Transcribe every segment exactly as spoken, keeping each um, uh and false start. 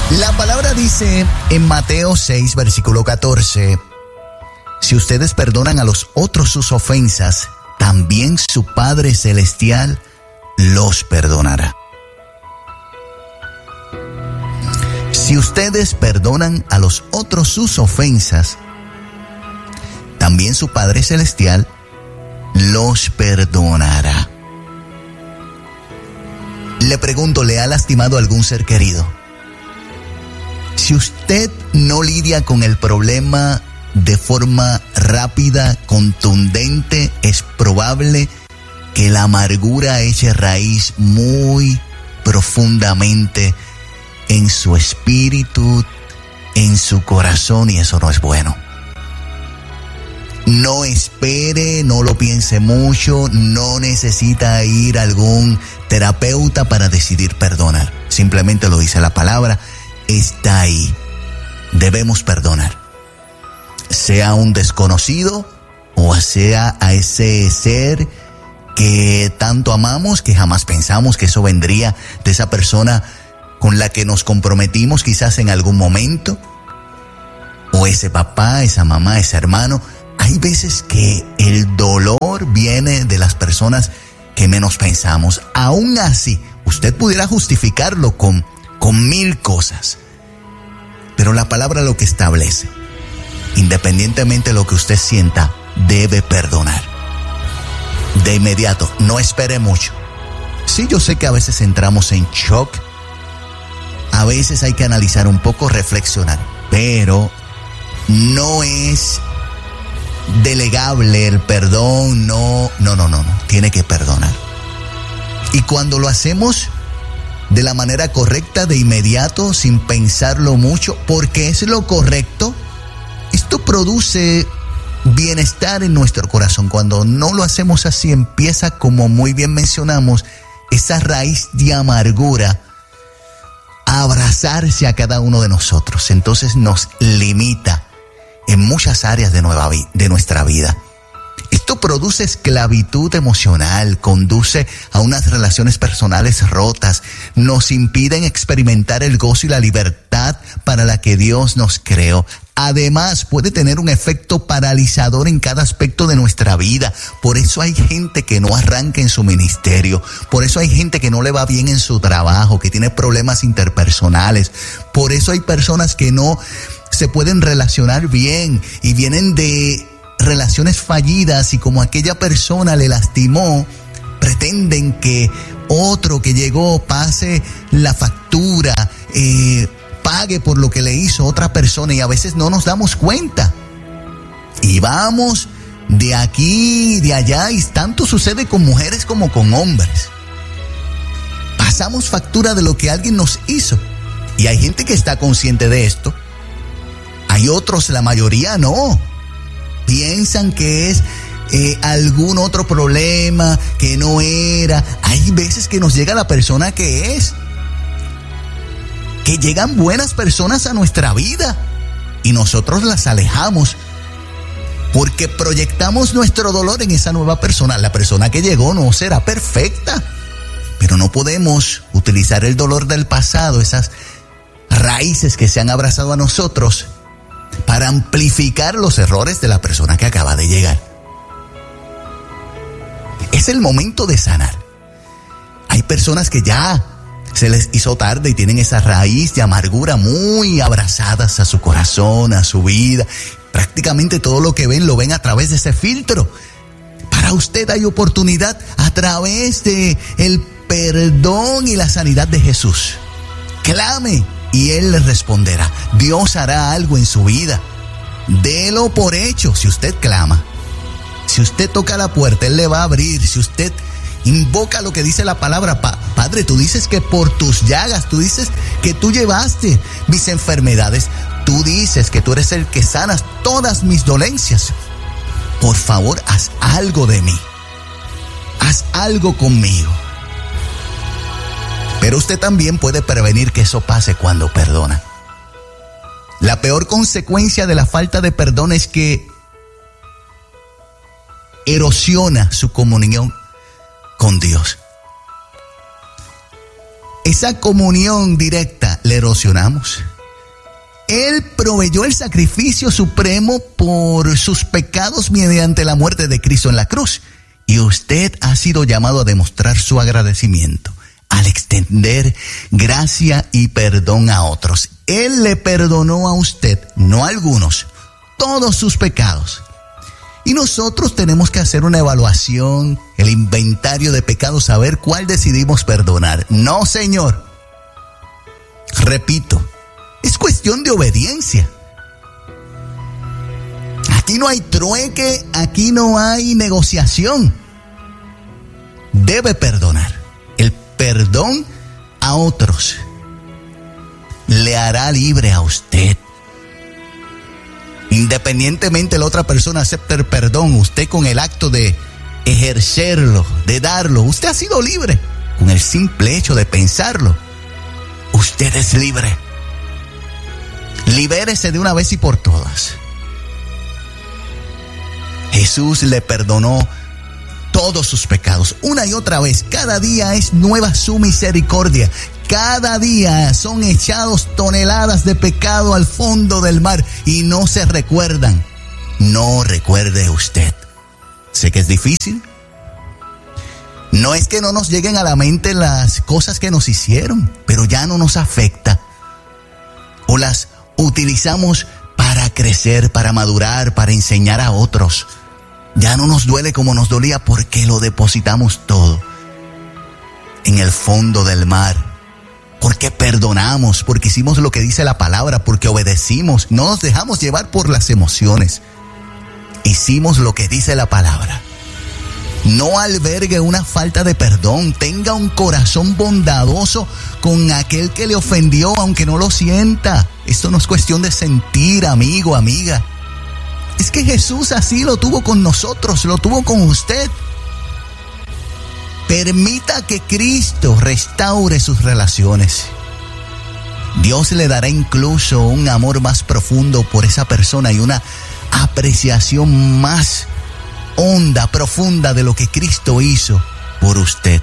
La palabra dice en Mateo seis, versículo catorce, si ustedes perdonan a los otros sus ofensas, también su Padre Celestial los perdonará. Si ustedes perdonan a los otros sus ofensas, también su Padre Celestial los perdonará. Le pregunto, ¿le ha lastimado a algún ser querido? Si usted no lidia con el problema de forma rápida, contundente, es probable que la amargura eche raíz muy profundamente en su espíritu, en su corazón, y eso no es bueno. No espere, no lo piense mucho, no necesita ir a algún terapeuta para decidir perdonar. Simplemente lo dice la palabra, está ahí. Debemos perdonar. Sea un desconocido o sea a ese ser que tanto amamos, que jamás pensamos que eso vendría de esa persona con la que nos comprometimos quizás en algún momento, o ese papá, esa mamá, ese hermano. Hay veces que el dolor viene de las personas que menos pensamos. Aún así, usted pudiera justificarlo con, con mil cosas, pero la palabra lo que establece, independientemente de lo que usted sienta, debe perdonar. De inmediato, no espere mucho. Sí, yo sé que a veces entramos en shock, a veces hay que analizar un poco, reflexionar, pero no es delegable el perdón, no, no, no, no, no, tiene que perdonar. Y cuando lo hacemos de la manera correcta, de inmediato, sin pensarlo mucho, porque es lo correcto, esto produce bienestar en nuestro corazón. Cuando no lo hacemos así, empieza, como muy bien mencionamos, esa raíz de amargura a abrazarse a cada uno de nosotros. Entonces nos limita en muchas áreas de, nueva vi- de nuestra vida. Esto produce esclavitud emocional, conduce a unas relaciones personales rotas, nos impiden experimentar el gozo y la libertad para la que Dios nos creó. Además, puede tener un efecto paralizador en cada aspecto de nuestra vida. Por eso hay gente que no arranca en su ministerio. Por eso hay gente que no le va bien en su trabajo, que tiene problemas interpersonales. Por eso hay personas que no se pueden relacionar bien y vienen de relaciones fallidas, y como aquella persona le lastimó, pretenden que otro que llegó pase la factura, eh, pague por lo que le hizo otra persona, y a veces no nos damos cuenta. Y vamos de aquí, de allá, y tanto sucede con mujeres como con hombres. Pasamos factura de lo que alguien nos hizo. Y hay gente que está consciente de esto. Hay otros, la mayoría no. Piensan que es eh, algún otro problema, que no era. Hay veces que nos llega la persona que es. Que llegan buenas personas a nuestra vida y nosotros las alejamos porque proyectamos nuestro dolor en esa nueva persona. La persona que llegó no será perfecta, pero no podemos utilizar el dolor del pasado, esas raíces que se han abrazado a nosotros, para amplificar los errores de la persona que acaba de llegar. Es el momento de sanar. Hay personas que ya se les hizo tarde y tienen esa raíz de amargura muy abrazadas a su corazón, a su vida. Prácticamente todo lo que ven, lo ven a través de ese filtro. Para usted hay oportunidad a través de el perdón y la sanidad de Jesús. Clame y Él le responderá. Dios hará algo en su vida. Délo por hecho. Si usted clama, si usted toca la puerta, Él le va a abrir. Si usted invoca lo que dice la palabra, pa- Padre, tú dices que por tus llagas, tú dices que tú llevaste mis enfermedades, tú dices que tú eres el que sanas todas mis dolencias. Por favor, haz algo de mí. Haz algo conmigo. Pero usted también puede prevenir que eso pase cuando perdona. La peor consecuencia de la falta de perdón es que erosiona su comunión con Dios. Esa comunión directa Ahora le erosionamos. Él proveyó el sacrificio supremo por sus pecados mediante la muerte de Cristo en la cruz. Y usted ha sido llamado a demostrar su agradecimiento al extender gracia y perdón a otros. Él le perdonó a usted, no a algunos, todos sus pecados. Y nosotros tenemos que hacer una evaluación, el inventario de pecados, saber cuál decidimos perdonar. No, Señor. Repito, es cuestión de obediencia. Aquí no hay trueque, aquí no hay negociación. Debe perdonar. El perdón a otros le hará libre a usted. Independientemente la otra persona acepte el perdón, usted con el acto de ejercerlo, de darlo, usted ha sido libre. Con el simple hecho de pensarlo, usted es libre. Libérese de una vez y por todas. Jesús le perdonó todos sus pecados, una y otra vez. Cada día es nueva su misericordia. Cada día son echados toneladas de pecado al fondo del mar y no se recuerdan. No recuerde usted. Sé que es difícil. No es que no nos lleguen a la mente las cosas que nos hicieron, pero ya no nos afecta. O las utilizamos para crecer, para madurar, para enseñar a otros. Ya no nos duele como nos dolía porque lo depositamos todo en el fondo del mar. Porque perdonamos, porque hicimos lo que dice la palabra, porque obedecimos, no nos dejamos llevar por las emociones. Hicimos lo que dice la palabra. No albergue una falta de perdón, tenga un corazón bondadoso con aquel que le ofendió, aunque no lo sienta. Esto no es cuestión de sentir, amigo, amiga. Es que Jesús así lo tuvo con nosotros, lo tuvo con usted. Permita que Cristo restaure sus relaciones. Dios le dará incluso un amor más profundo por esa persona y una apreciación más honda, profunda de lo que Cristo hizo por usted.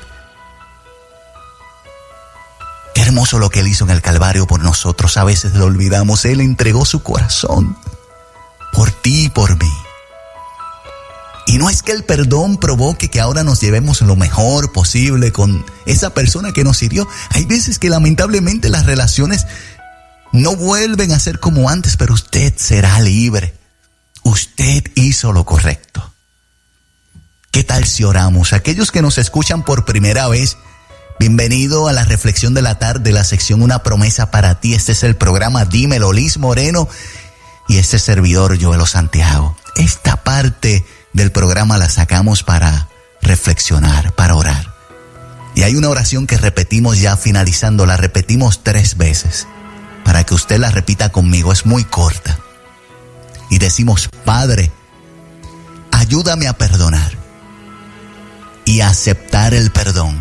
Qué hermoso lo que Él hizo en el Calvario por nosotros. A veces lo olvidamos. Él entregó su corazón por ti y por mí. Y no es que el perdón provoque que ahora nos llevemos lo mejor posible con esa persona que nos hirió. Hay veces que lamentablemente las relaciones no vuelven a ser como antes, pero usted será libre. Usted hizo lo correcto. ¿Qué tal si oramos? Aquellos que nos escuchan por primera vez, bienvenido a la reflexión de la tarde, la sección Una Promesa para Ti. Este es el programa Dímelo, Liz Moreno y este servidor Joelo Santiago. Esta parte del programa la sacamos para reflexionar, para orar. Y hay una oración que repetimos ya finalizando, la repetimos tres veces, para que usted la repita conmigo, es muy corta. Y decimos: Padre, ayúdame a perdonar y a aceptar el perdón.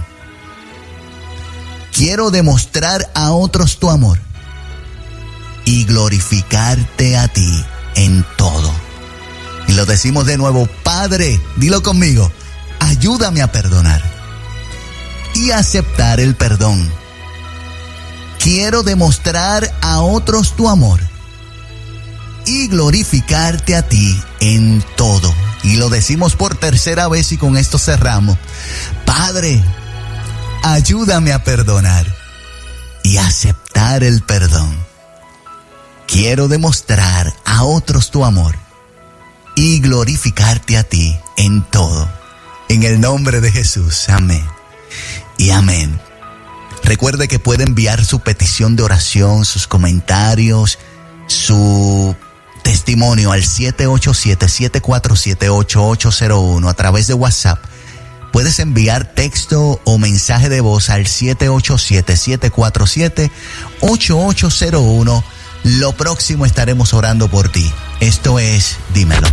Quiero demostrar a otros tu amor y glorificarte a ti en todo. Y lo decimos de nuevo: Padre, dilo conmigo, ayúdame a perdonar y aceptar el perdón. Quiero demostrar a otros tu amor y glorificarte a ti en todo. Y lo decimos por tercera vez y con esto cerramos: Padre, ayúdame a perdonar y aceptar el perdón. Quiero demostrar a otros tu amor y glorificarte a ti en todo. En el nombre de Jesús, amén y amén. Recuerde que puede enviar su petición de oración, sus comentarios, su testimonio al siete ocho siete, siete cuatro siete, ocho ocho cero uno a través de WhatsApp. Puedes enviar texto o mensaje de voz al siete ocho siete, siete cuatro siete, ocho ocho cero uno. Lo próximo estaremos orando por ti. Esto es Dímelo.